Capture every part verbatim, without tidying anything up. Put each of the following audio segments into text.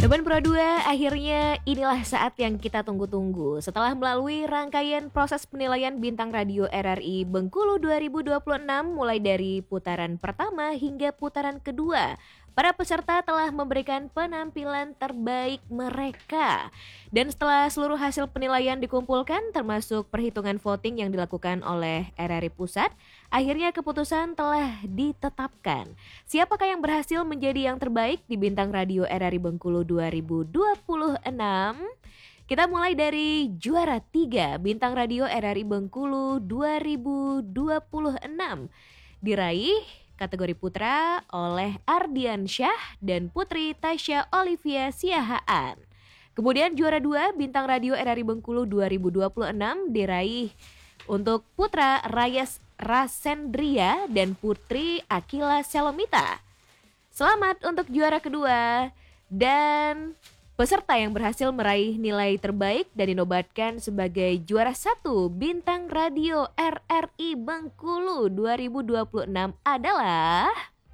Sobat Pro dua, akhirnya inilah saat yang kita tunggu-tunggu. Setelah melalui rangkaian proses penilaian Bintang Radio R R I Bengkulu dua ribu dua puluh enam mulai dari putaran pertama hingga putaran kedua, para peserta telah memberikan penampilan terbaik mereka. Dan setelah seluruh hasil penilaian dikumpulkan termasuk perhitungan voting yang dilakukan oleh R R I Pusat, akhirnya keputusan telah ditetapkan. Siapakah yang berhasil menjadi yang terbaik di Bintang Radio R R I Bengkulu dua ribu dua puluh enam? Kita mulai dari juara tiga Bintang Radio R R I Bengkulu dua ribu dua puluh enam. Diraih kategori putra oleh Ardian Syah dan Putri Tasya Olivia Siahaan. Kemudian juara dua Bintang Radio R R I Bengkulu dua ribu dua puluh enam diraih untuk putra Rayas Rasendria dan Putri Akila Selomita. Selamat untuk juara kedua dan peserta yang berhasil meraih nilai terbaik dan dinobatkan sebagai juara satu Bintang Radio R R I Bengkulu dua ribu dua puluh enam adalah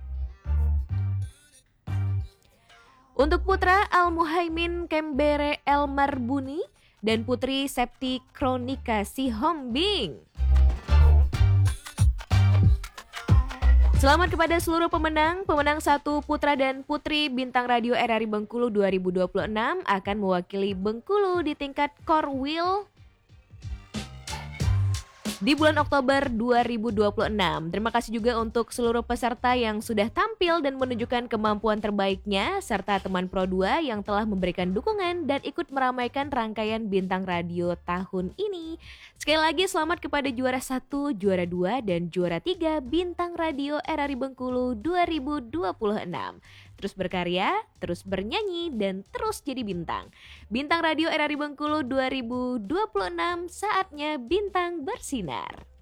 untuk putra Al-Muhaimin Kembere Elmar Buni dan Putri Septi Kronika Sihombing. Selamat kepada seluruh pemenang. Pemenang satu putra dan putri Bintang Radio R R I Bengkulu dua ribu dua puluh enam akan mewakili Bengkulu di tingkat Korwil di bulan Oktober dua ribu dua puluh enam. Terima kasih juga untuk seluruh peserta yang sudah tampil dan menunjukkan kemampuan terbaiknya, serta teman Pro dua yang telah memberikan dukungan dan ikut meramaikan rangkaian Bintang Radio tahun ini. Sekali lagi selamat kepada juara satu, juara dua, dan juara tiga Bintang Radio R R I Bengkulu dua ribu dua puluh enam. Terus berkarya, terus bernyanyi, dan terus jadi bintang. Bintang Radio R R I Bengkulu dua ribu dua puluh enam, saatnya bintang bersinar.